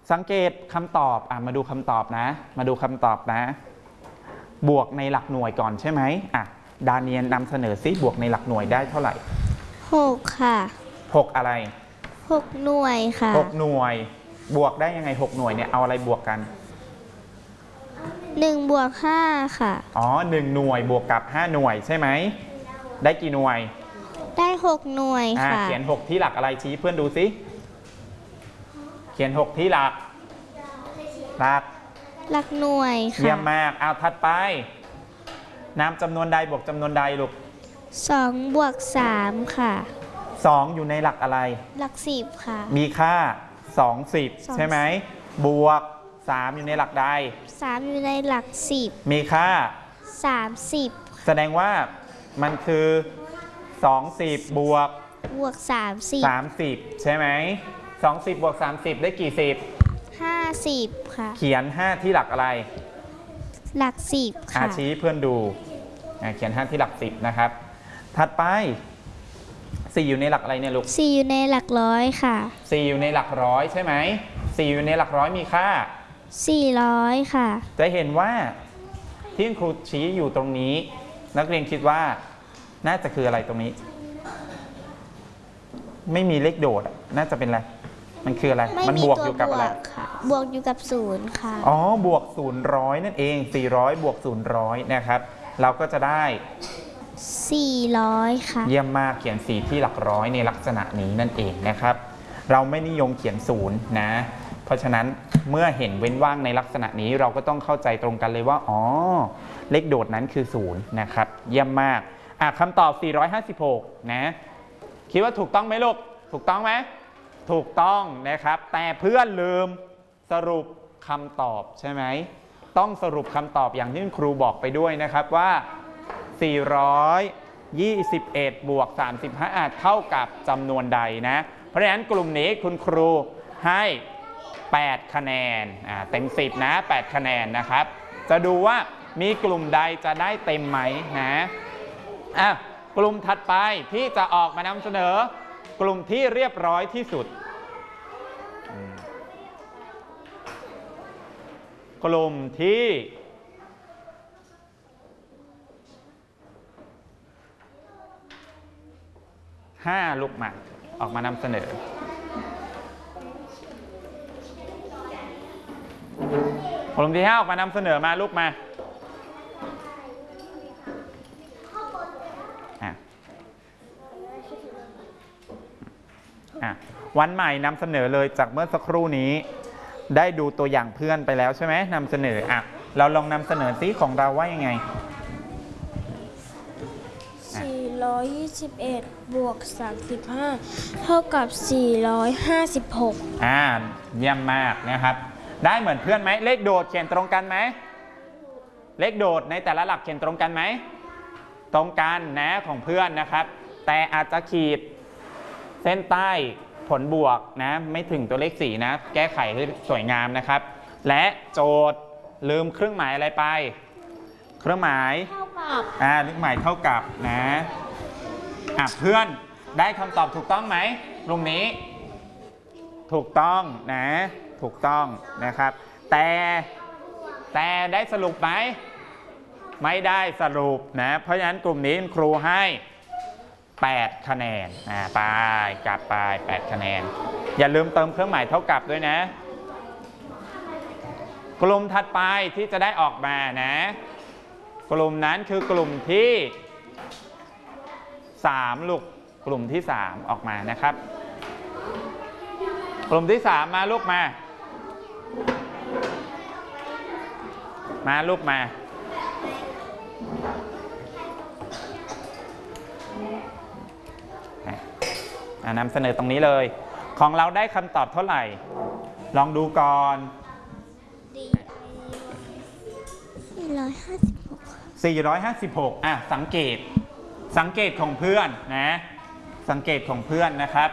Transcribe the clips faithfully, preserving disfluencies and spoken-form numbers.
สังเกตคำตอบอ่ะมาดูคำตอบนะมาดูคำตอบนะบวกในหลักหน่วยก่อนใช่ไหมอ่ะดาเนียนนำเสนอซิบวกในหลักหน่วยได้เท่าไหร่หกค่ะหกอะไรหกหน่วยค่ะหกหน่วยบวกได้ยังไงหกหน่วยเนี่ยเอาอะไรบวกกันหนึ่งบวกห้าค่ะอ๋อหนึ่งหน่วยบวกกับห้าหน่วยใช่ไหมได้กี่หน่วยได้หกหน่วยค่ะเขียนหกที่หลักอะไรชี้เพื่อนดูซิเขียนหกที่หลักหลักหลักหน่วยค่ะเยี่ยมมากเอาถัดไปนามจำนวนใดบวกจำนวนใดลูกสองบวกสามค่ะสองอยู่ในหลักอะไรหลักสิบค่ะมีค่าสองสิบใช่ไหมบวกสามอยู่ในหลักใดสามอยู่ในหลักสิบมีค่าสามสิบแสดงว่ามันคือสองสิบบวกบวกสามสิบสามสิบใช่ไหมสองสิบบวกสามสิบได้กี่สิบห้าสิบค่ะเขียนห้าที่หลักอะไรหลักสิบค่ะชี้เพื่อนดูเขียนห้าที่หลักสิบนะครับถัดไปสี่อยู่ในหลักอะไรเนี่ยลูกสี่อยู่ในหลักร้อยค่ะสี่อยู่ในหลักร้อยใช่ไหมสี่อยู่ในหลักร้อยมีค่าสี่ร้อยค่ะจะเห็นว่าที่ครูชี้อยู่ตรงนี้นักเรียนคิดว่าน่าจะคืออะไรตรงนี้ไม่มีเลขโดดน่าจะเป็นอะไรมันคืออะไรมันบวกอยู่กับอะไรบวกอยู่กับศูนย์ค่ะอ๋อบวกศูนย์ร้อยนั่นเองสี่ร้อยบวกศูนย์ร้อยนะครับเราก็จะได้สี่ร้อยค่ะเยี่ยมมากเขียนสี่ที่หลักร้อยในลักษณะนี้นั่นเองนะครับเราไม่นิยมเขียนศูนย์นะเพราะฉะนั้นเมื่อเห็นเว้นว่างในลักษณะนี้เราก็ต้องเข้าใจตรงกันเลยว่าอ๋อเลขโดดนั้นคือศูนย์นะครับเยี่ยมมากอ่ะคำตอบสี่ร้อยห้าสิบหกนะคิดว่าถูกต้องไหมลูกถูกต้องไหมถูกต้องนะครับแต่เพื่อนลืมสรุปคำตอบใช่ไหมต้องสรุปคำตอบอย่างที่ครูบอกไปด้วยนะครับว่าสี่ร้อยยี่สิบเอ็ดบวกสามสิบห้าเท่ากับจำนวนใดนะเพราะฉะนั้นกลุ่มนี้คุณครูให้แปดคะแนนอ่าเต็มสิบนะแปดคะแนนนะครับจะดูว่ามีกลุ่มใดจะได้เต็มไหมนะอ่ะกลุ่มถัดไปที่จะออกมานำเสนอกลุ่มที่เรียบร้อยที่สุดกลุ่มที่ห้าลูกมาออกมานำเสนอกลุ่มที่ห้าออกมานำเสนอมาลูกมาวันใหม่นำเสนอเลยจากเมื่อสักครู่นี้ได้ดูตัวอย่างเพื่อนไปแล้วใช่ไหมนำเสนออ่ะเราลองนำเสนอซิของเราว่ายังไงสี่ร้อยยี่สิบเอ็ดบวกสามสิบห้าเท่ากับสี่ร้อยห้าสิบหกอ่าเยี่ยมมากนะครับได้เหมือนเพื่อนไหมเลขโดดเขียนตรงกันไหมเลขโดดในแต่ละหลักเขียนตรงกันไหมตรงกันนะของเพื่อนนะครับแต่อาจจะขีดเส้นใต้ผลบวกนะไม่ถึงตัวเลขสี่นะแก้ไขให้สวยงามนะครับและโจทย์ลืมเครื่องหมายอะไรไปเครื่องหมายเท่ากับอ่าเครื่องหมายเท่ากับนะอ่ะเพื่อนได้คำตอบถูกต้องไหมตรงนี้ถูกต้องนะถูกต้องนะครับแต่แต่ได้สรุปไหมไม่ได้สรุปนะเพราะฉะนั้นกลุ่มนี้ครูให้แปดคะแนนอ่าไปกลับไปแปดคะแนนอย่าลืมเติมเครื่องหมายเท่ากับด้วยนะกลุ่มถัดไปที่จะได้ออกมานะกลุ่มนั้นคือกลุ่มที่สามลูกกลุ่มที่สามออกมานะครับกลุ่มที่สามมาลูกมามาลูกมานำเสนอตรงนี้เลยของเราได้คำตอบเท่าไหร่ลองดูก่อนสี่ร้อยห้าสิบหกสี่ร้อยห้าสิบหกอ่ะสังเกตสังเกตของเพื่อนนะสังเกตของเพื่อนนะครับ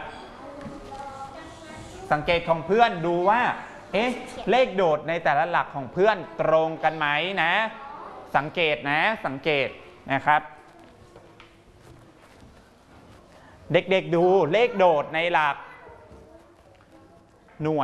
สังเกตของเพื่อนดูว่าเอ๊ะเลขโดดในแต่ละหลักของเพื่อนตรงกันไหมนะสังเกตนะสังเกตนะครับเด็กๆดูเลขโดดในหลักหน่วย